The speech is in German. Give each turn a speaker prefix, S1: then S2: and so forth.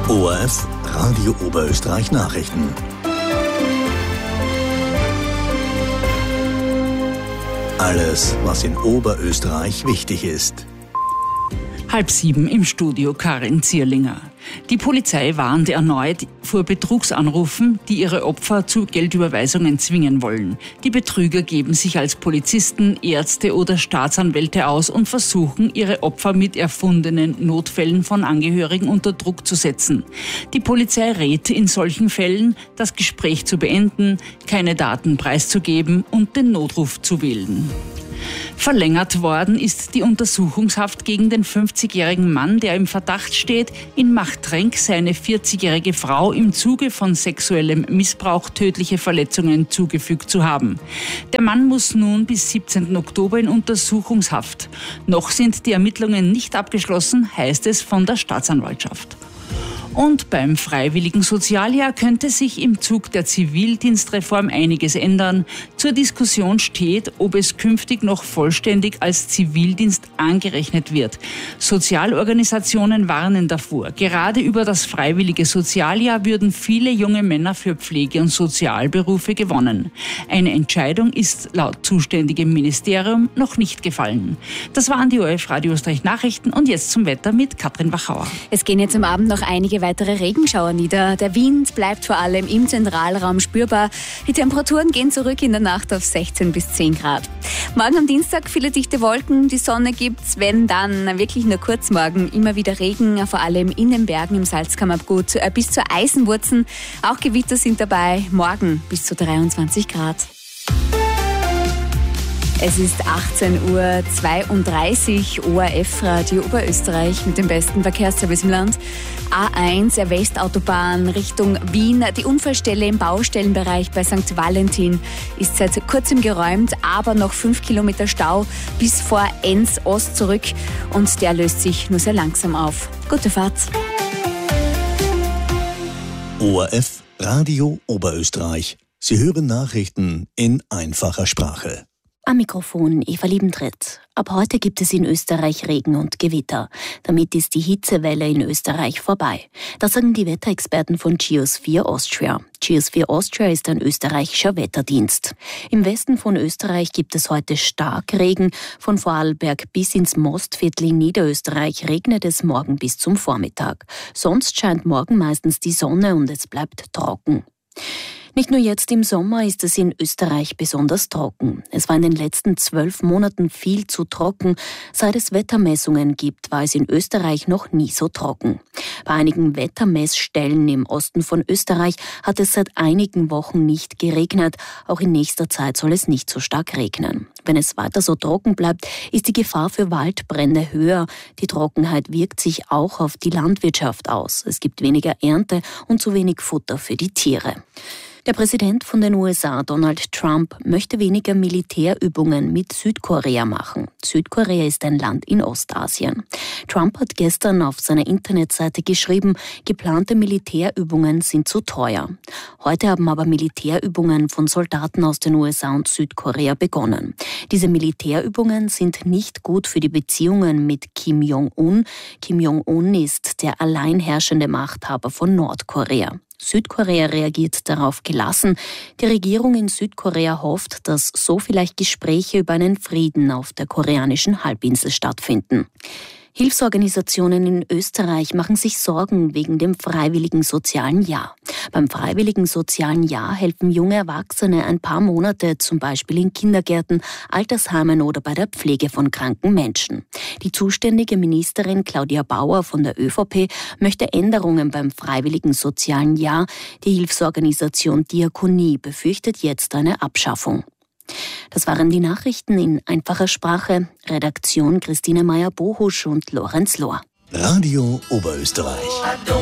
S1: ORF Radio Oberösterreich Nachrichten. Alles, was in Oberösterreich wichtig ist.
S2: 6:30 im Studio Karin Zierlinger. Die Polizei warnte erneut vor Betrugsanrufen, die ihre Opfer zu Geldüberweisungen zwingen wollen. Die Betrüger geben sich als Polizisten, Ärzte oder Staatsanwälte aus und versuchen, ihre Opfer mit erfundenen Notfällen von Angehörigen unter Druck zu setzen. Die Polizei rät in solchen Fällen, das Gespräch zu beenden, keine Daten preiszugeben und den Notruf zu wählen. Verlängert worden ist die Untersuchungshaft gegen den 50-jährigen Mann, der im Verdacht steht, in Machtrenk seine 40-jährige Frau im Zuge von sexuellem Missbrauch tödliche Verletzungen zugefügt zu haben. Der Mann muss nun bis 17. Oktober in Untersuchungshaft. Noch sind die Ermittlungen nicht abgeschlossen, heißt es von der Staatsanwaltschaft. Und beim freiwilligen Sozialjahr könnte sich im Zug der Zivildienstreform einiges ändern. Zur Diskussion steht, ob es künftig noch vollständig als Zivildienst angerechnet wird. Sozialorganisationen warnen davor. Gerade über das freiwillige Sozialjahr würden viele junge Männer für Pflege- und Sozialberufe gewonnen. Eine Entscheidung ist laut zuständigem Ministerium noch nicht gefallen. Das waren die ORF Radio Österreich Nachrichten und jetzt zum Wetter mit Katrin Wachauer.
S3: Es gehen jetzt am Abend noch einige weitere Regenschauer nieder. Der Wind bleibt vor allem im Zentralraum spürbar. Die Temperaturen gehen zurück in der Nacht auf 16 bis 10 Grad. Morgen am Dienstag viele dichte Wolken, die Sonne gibt's, wenn dann wirklich nur kurz morgen. Immer wieder Regen, vor allem in den Bergen im Salzkammergut bis zur Eisenwurzen. Auch Gewitter sind dabei, morgen bis zu 23 Grad. Es ist 18:32 Uhr, ORF Radio Oberösterreich mit dem besten Verkehrsservice im Land. A1 Westautobahn Richtung Wien. Die Unfallstelle im Baustellenbereich bei St. Valentin ist seit kurzem geräumt, aber noch 5 Kilometer Stau bis vor Enns Ost zurück und der löst sich nur sehr langsam auf. Gute Fahrt.
S1: ORF Radio Oberösterreich. Sie hören Nachrichten in einfacher Sprache.
S4: Am Mikrofon Eva Liebentritt. Ab heute gibt es in Österreich Regen und Gewitter. Damit ist die Hitzewelle in Österreich vorbei. Das sagen die Wetterexperten von Geosphere Austria. Geosphere Austria ist ein österreichischer Wetterdienst. Im Westen von Österreich gibt es heute Starkregen. Von Vorarlberg bis ins Mostviertel in Niederösterreich regnet es morgen bis zum Vormittag. Sonst scheint morgen meistens die Sonne und es bleibt trocken. Nicht nur jetzt im Sommer ist es in Österreich besonders trocken. Es war in den letzten 12 Monaten viel zu trocken. Seit es Wettermessungen gibt, war es in Österreich noch nie so trocken. Bei einigen Wettermessstellen im Osten von Österreich hat es seit einigen Wochen nicht geregnet. Auch in nächster Zeit soll es nicht so stark regnen. Wenn es weiter so trocken bleibt, ist die Gefahr für Waldbrände höher. Die Trockenheit wirkt sich auch auf die Landwirtschaft aus. Es gibt weniger Ernte und zu wenig Futter für die Tiere. Der Präsident von den USA, Donald Trump, möchte weniger Militärübungen mit Südkorea machen. Südkorea ist ein Land in Ostasien. Trump hat gestern auf seiner Internetseite geschrieben, geplante Militärübungen sind zu teuer. Heute haben aber Militärübungen von Soldaten aus den USA und Südkorea begonnen. Diese Militärübungen sind nicht gut für die Beziehungen mit Kim Jong-un. Kim Jong-un ist der allein herrschende Machthaber von Nordkorea. Südkorea reagiert darauf gelassen. Die Regierung in Südkorea hofft, dass so vielleicht Gespräche über einen Frieden auf der koreanischen Halbinsel stattfinden. Hilfsorganisationen in Österreich machen sich Sorgen wegen dem freiwilligen sozialen Jahr. Beim freiwilligen sozialen Jahr helfen junge Erwachsene ein paar Monate, zum Beispiel in Kindergärten, Altersheimen oder bei der Pflege von kranken Menschen. Die zuständige Ministerin Claudia Bauer von der ÖVP möchte Änderungen beim freiwilligen sozialen Jahr. Die Hilfsorganisation Diakonie befürchtet jetzt eine Abschaffung. Das waren die Nachrichten in einfacher Sprache. Redaktion Christine Meyer-Bohusch und Lorenz Lohr.
S1: Radio Oberösterreich.